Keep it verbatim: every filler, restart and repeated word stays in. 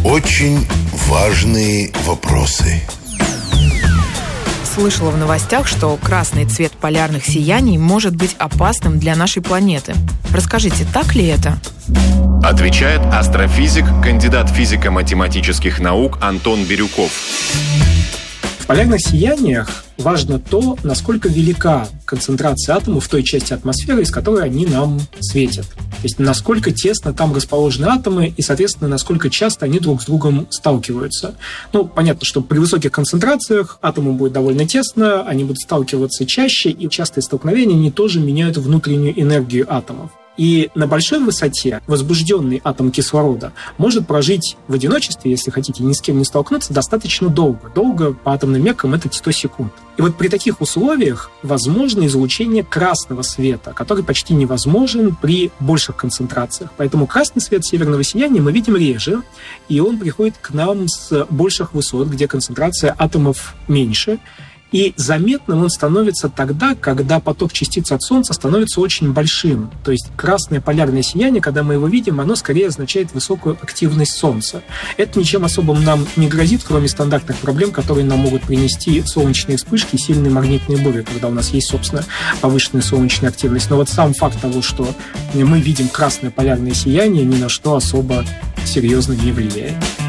Очень важные вопросы. Слышала в новостях, что красный цвет полярных сияний может быть опасным для нашей планеты. Расскажите, так ли это? Отвечает астрофизик, кандидат физико-математических наук Антон Бирюков. В полярных сияниях важно то, насколько велика концентрация атомов в той части атмосферы, из которой они нам светят. То есть насколько тесно там расположены атомы и, соответственно, насколько часто они друг с другом сталкиваются. Ну, понятно, что при высоких концентрациях атомам будет довольно тесно, они будут сталкиваться чаще, и частые столкновения они тоже меняют внутреннюю энергию атомов. И на большой высоте возбужденный атом кислорода может прожить в одиночестве, если хотите, ни с кем не столкнуться, достаточно долго. Долго по атомным меркам это сто секунд. И вот при таких условиях возможно излучение красного света, который почти невозможен при больших концентрациях. Поэтому красный свет северного сияния мы видим реже, и он приходит к нам с больших высот, где концентрация атомов меньше. И заметным он становится тогда, когда поток частиц от Солнца становится очень большим. То есть красное полярное сияние, когда мы его видим, оно скорее означает высокую активность Солнца. Это ничем особым нам не грозит, кроме стандартных проблем, которые нам могут принести солнечные вспышки и сильные магнитные бури, когда у нас есть, собственно, повышенная солнечная активность. Но вот сам факт того, что мы видим красное полярное сияние, ни на что особо серьезно не влияет.